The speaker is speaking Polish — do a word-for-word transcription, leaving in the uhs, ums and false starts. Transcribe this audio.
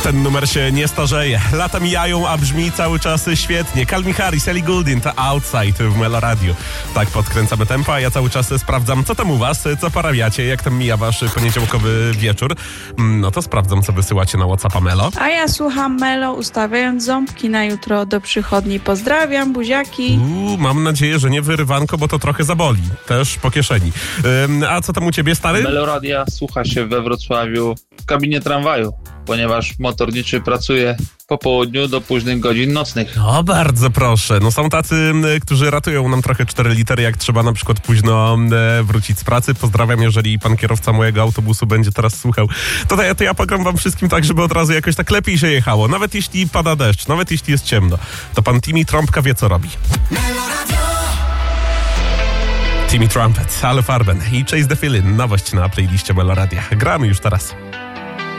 Ten numer się nie starzeje. Lata mijają, a brzmi cały czas świetnie. Calvin Harris, Ellie Goulding, to Outside w Melo Radio. Tak podkręcamy tempo, a ja cały czas sprawdzam, co tam u was, co porabiacie, jak tam mija wasz poniedziałkowy wieczór. No to sprawdzam, co wysyłacie na WhatsAppa Melo. A ja słucham Melo, ustawiając ząbki na jutro do przychodni. Pozdrawiam, buziaki. Uuu, mam nadzieję, że nie wyrywanko, bo to trochę zaboli. Też po kieszeni. Ym, a co tam u ciebie, stary? Melo Radia słucha się we Wrocławiu w kabinie tramwaju, ponieważ motorniczy pracuje po południu do późnych godzin nocnych. O, bardzo proszę. No są tacy, którzy ratują nam trochę cztery litery, jak trzeba na przykład późno e, wrócić z pracy. Pozdrawiam, jeżeli pan kierowca mojego autobusu będzie teraz słuchał. To, to, ja, to ja pogram wam wszystkim tak, żeby od razu jakoś tak lepiej się jechało. Nawet jeśli pada deszcz, nawet jeśli jest ciemno. To pan Timmy Trąbka wie, co robi. Timmy Trumpet, Ale Farben i Chase the Feeling. Nowość na playliście Melo Radia. Gramy już teraz.